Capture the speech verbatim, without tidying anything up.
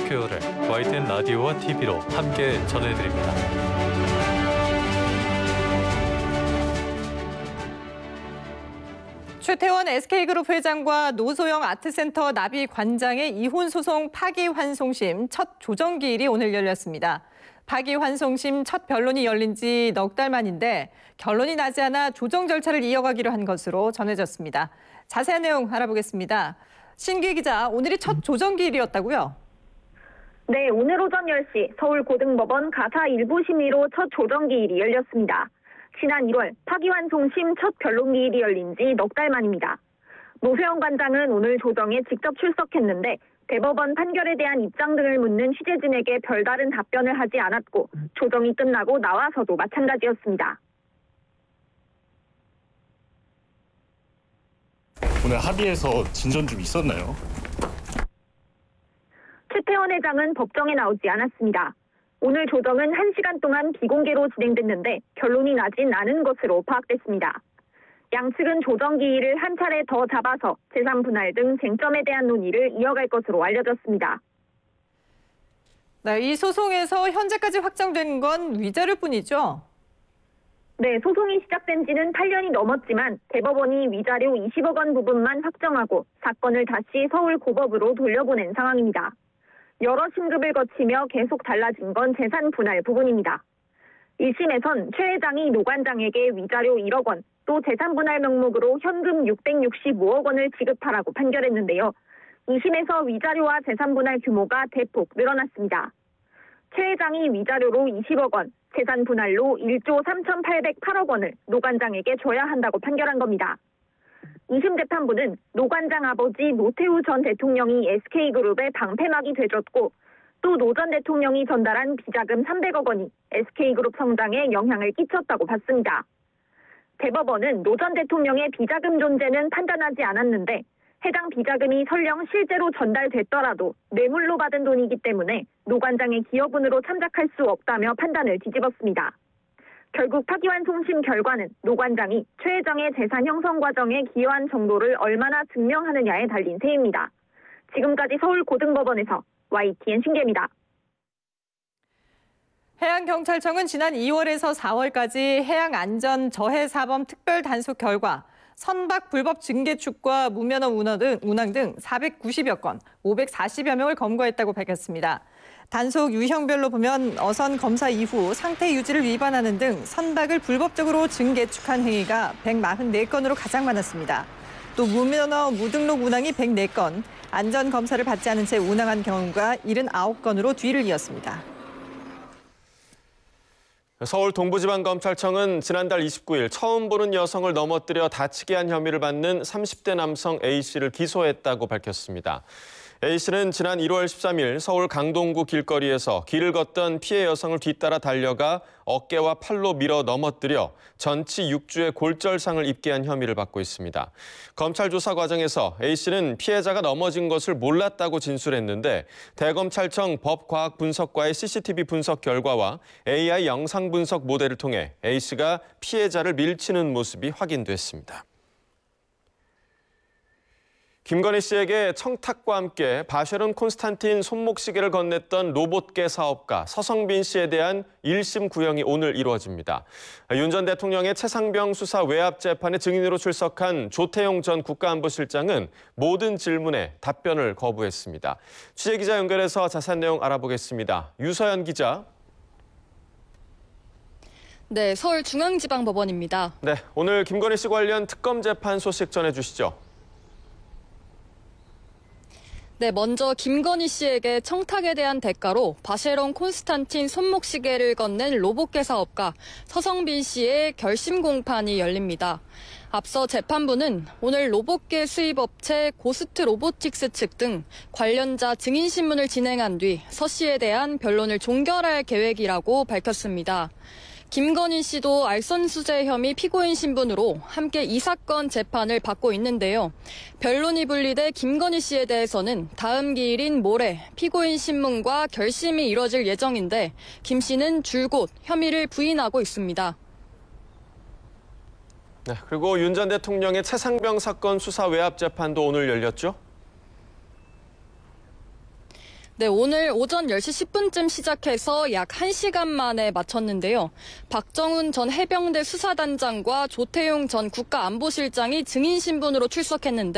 다큐를 와이티엔 라디오와 티비로 함께 전해드립니다. 최태원 에스케이그룹 회장과 노소영 아트센터 나비 관장의 이혼 소송 파기환송심 첫 조정기일이 오늘 열렸습니다. 파기환송심 첫 변론이 열린 지 넉 달 만인데 결론이 나지 않아 조정 절차를 이어가기로 한 것으로 전해졌습니다. 자세한 내용 알아보겠습니다. 신기 기자, 오늘이 첫 조정기일이었다고요? 네, 오늘 오전 열 시 서울고등법원 가사 일부 심의로 첫 조정기일이 열렸습니다. 지난 일월 파기환송심 첫 변론기일이 열린 지 넉 달 만입니다. 노소영 관장은 오늘 조정에 직접 출석했는데 대법원 판결에 대한 입장 등을 묻는 취재진에게 별다른 답변을 하지 않았고 조정이 끝나고 나와서도 마찬가지였습니다. 오늘 합의해서 진전 좀 있었나요? 최태원 회장은 법정에 나오지 않았습니다. 오늘 조정은 한 시간 동안 비공개로 진행됐는데 결론이 나진 않은 것으로 파악됐습니다. 양측은 조정기일을 한 차례 더 잡아서 재산 분할 등 쟁점에 대한 논의를 이어갈 것으로 알려졌습니다. 네, 이 소송에서 현재까지 확정된 건 위자료뿐이죠? 네, 소송이 시작된 지는 팔 년이 넘었지만 대법원이 위자료 이십억 원 부분만 확정하고 사건을 다시 서울고법으로 돌려보낸 상황입니다. 여러 심급을 거치며 계속 달라진 건 재산 분할 부분입니다. 일 심에선 최 회장이 노 관장에게 위자료 일억 원, 또 재산 분할 명목으로 현금 육백육십오억 원을 지급하라고 판결했는데요. 이 심에서 위자료와 재산 분할 규모가 대폭 늘어났습니다. 최 회장이 위자료로 이십억 원, 재산 분할로 일조 삼천팔백팔억 원을 노 관장에게 줘야 한다고 판결한 겁니다. 이 심 재판부는 노 관장 아버지 노태우 전 대통령이 에스케이그룹의 방패막이 되줬고 또 노 전 대통령이 전달한 비자금 삼백억 원이 에스케이그룹 성장에 영향을 끼쳤다고 봤습니다. 대법원은 노 전 대통령의 비자금 존재는 판단하지 않았는데 해당 비자금이 설령 실제로 전달됐더라도 뇌물로 받은 돈이기 때문에 노 관장의 기여분으로 참작할 수 없다며 판단을 뒤집었습니다. 결국 파기환송심 결과는 노 관장이 최 회장의 재산 형성 과정에 기여한 정도를 얼마나 증명하느냐에 달린 셈입니다. 지금까지 서울고등법원에서 와이티엔 신기입니다. 해양경찰청은 지난 이월에서 사월까지 해양안전저해사범 특별단속 결과 선박 불법 증개축과 무면허 운항 등, 운항 등 사백구십여 건, 오백사십여 명을 검거했다고 밝혔습니다. 단속 유형별로 보면 어선 검사 이후 상태 유지를 위반하는 등 선박을 불법적으로 증개축한 행위가 백사십사 건으로 가장 많았습니다. 또 무면허 무등록 운항이 백사 건, 안전검사를 받지 않은 채 운항한 경우가 칠십구 건으로 뒤를 이었습니다. 서울 동부지방검찰청은 지난달 이십구일 처음 보는 여성을 넘어뜨려 다치게 한 혐의를 받는 삼십 대 남성 A씨를 기소했다고 밝혔습니다. A씨는 지난 일월 십삼일 서울 강동구 길거리에서 길을 걷던 피해 여성을 뒤따라 달려가 어깨와 팔로 밀어 넘어뜨려 전치 육 주의 골절상을 입게 한 혐의를 받고 있습니다. 검찰 조사 과정에서 A씨는 피해자가 넘어진 것을 몰랐다고 진술했는데 대검찰청 법과학분석과의 씨씨티비 분석 결과와 에이아이 영상 분석 모델을 통해 A씨가 피해자를 밀치는 모습이 확인됐습니다. 김건희 씨에게 청탁과 함께 바쉐론 콘스탄틴 손목시계를 건넸던 로봇계 사업가 서성빈 씨에 대한 일 심 구형이 오늘 이루어집니다. 윤 전 대통령의 최상병 수사 외압 재판에 증인으로 출석한 조태용 전 국가안보실장은 모든 질문에 답변을 거부했습니다. 취재기자 연결해서 자세한 내용 알아보겠습니다. 유서연 기자. 네, 서울중앙지방법원입니다. 네, 오늘 김건희 씨 관련 특검 재판 소식 전해주시죠. 네, 먼저 김건희 씨에게 청탁에 대한 대가로 바쉐론 콘스탄틴 손목시계를 건넨 로봇계 사업가 서성빈 씨의 결심 공판이 열립니다. 앞서 재판부는 오늘 로봇계 수입업체 고스트 로보틱스 측 등 관련자 증인 신문을 진행한 뒤 서 씨에 대한 변론을 종결할 계획이라고 밝혔습니다. 김건희 씨도 알선수재 혐의 피고인 신분으로 함께 이 사건 재판을 받고 있는데요. 변론이 분리돼 김건희 씨에 대해서는 다음 기일인 모레 피고인 신문과 결심이 이뤄질 예정인데 김 씨는 줄곧 혐의를 부인하고 있습니다. 네, 그리고 윤 전 대통령의 최상병 사건 수사 외압 재판도 오늘 열렸죠? 네, 오늘 오전 열 시 십 분쯤 시작해서 약 한 시간 만에 마쳤는데요. 박정훈 전 해병대 수사단장과 조태용 전 국가안보실장이 증인 신분으로 출석했는데